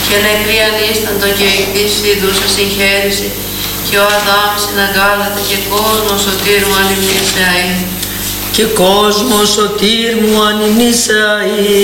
και νεκροί ανίσταντο και εκδίση δούσα συγχαίρηση, και ο Αδάμ συναγάλατε και κόσμο σωτήρ μου ανυμνήσε αΐ. Και κόσμο σωτήρ μου ανυμνήσε αΐ.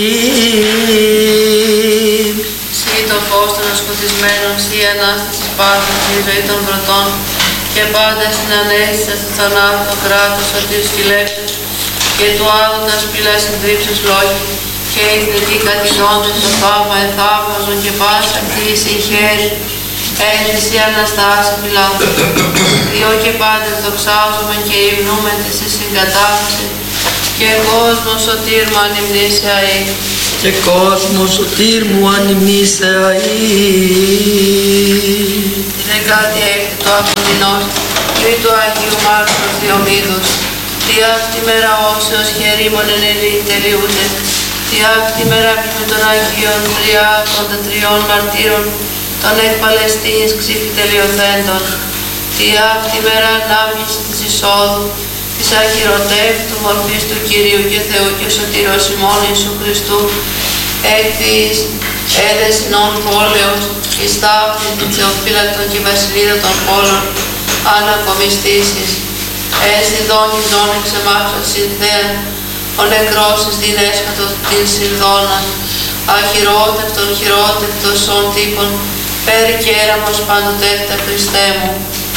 Συ το φως των σκοτισμένων, Συ η Ανάσταση πάντα, η ζωή των βρωτών, και πάντα στην ανέστηση του θανάτου το κράτος σωτήρ σκυλεύτες, και του άδοντας πύλα συντρίψεως λόγοι, και οι θνητοί κατηδόντες το θαύμα εθαύμαζον και πάσα κτήρη συγχαίρει, Εσύ Αναστάση φυλάκου, Διό και πάντες δοξάζομαι και υμνούμεν τη συγκατάβαση, και κόσμο σωτήρ μου ανυμνήσε αΐ. Και κόσμο σωτήρ μου ανυμνήσε αΐ. Τη 16η του Απομεινός, Ιη του Αγίου Μάρτυρου Θεομίδους, τι αυτή μέρα όσεως χαιρήμων εν ειρήνη τελειούται, τι αυτή μέρα με των Αγίων Τριάκων των τριών μαρτύρων, των εκ Παλαιστίνης ξύφη τελειωθέντων, τι αυτή μέρα ανάμνηση της εισόδου, της αχυρωτεύτου μορφής του Κυρίου και Θεού και σωτήρος ημών Ιησού Χριστού, εκ της έδεσινών πόλεως, εις ταύτην την Θεοφύλακτον και βασιλίδα των πόλων, ανακομιστήσεις, έστι δόνης ζών εξεμάξαν συνθέαν, ο νεκρός εις την έσχατο την Σιλδόνα, αχυρότευτον χειρότευτος ον τύπων, πέρι και έραμος παντοτεύτα Χριστέ μου.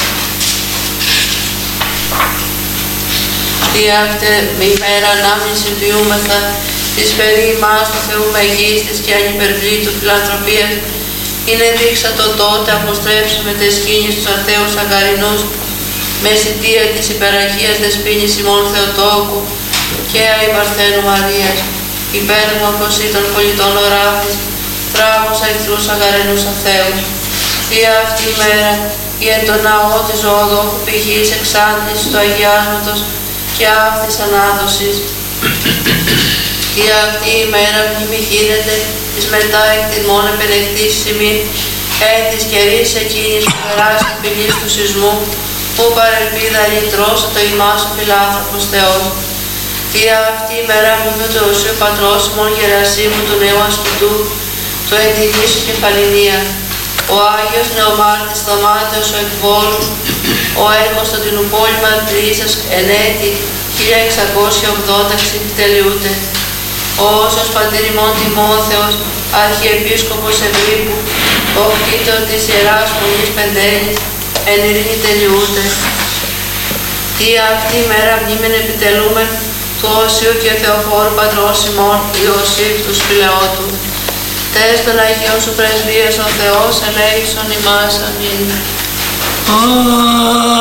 Τι αυτή ημέρα ανάμνηση ποιούμεθα της περί ημάς του Θεού μεγίστης και ανυπερβλήτου φιλανθρωπίας, είναι δείξατο τότε αποστρέψουμε τες σκήνης τους αθέους αγαρινούς, με αισθητία της υπεραγίας δεσποίνης ημών Θεοτόκου και αη Παρθένου Μαρίας, υπέρμορφος ή των πολιτών οράφης, τράγους εχθρούς αγαρινούς αθέους. Τι αυτή η μέρα, η εν το ναό της ζωοδόχου πηγής εξάντλησης του Αγιάσματος και αυτής ανάδοσης. Τι αυτή η μέρα μνήμη γίνεται της μετά εκτιμών επενεχτής ημίν, της καιρής εκείνης που περάσει πηγής του σεισμού, που παρελπίδα λυτρώσω το ημάς ο φιλάνθρωπος Θεός. Τι αυτή η μέρα μνήμη του Οσίου Πατρός ημών Γερασίμου του νέου ασκητού, του εντυγήσου κεφαλινία, ο Άγιος Νεομάρτης Θωμάτεος ο εκβόλου, ο έργος των Τινουπόλη Μαρτυρίσας εν έτη 1680 ξυφτελιούται, ο όσος πατήρ ημών Τιμόθεος, Αρχιεπίσκοπος Ευρύπου, ο κτήτορ της Ιεράς Μονής Πεντέλης, εν ειρήνη τελειούται. Τι αυτή η μέρα μνήμην επιτελούμε του Οσίου και Θεοφόρου Πατρός ημών Ιωσήφ του Σπηλαιότου. Τες των Αγίων σου πρεσβείας ο Θεός ελέησον ημάς. Αμήν.